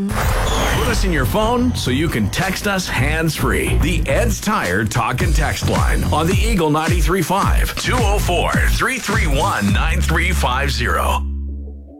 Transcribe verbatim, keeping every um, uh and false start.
Put us in your phone so you can text us hands-free. The Ed's Tire Talk and Text line on the Eagle ninety-three point five, two oh four, three three one, nine three five zero.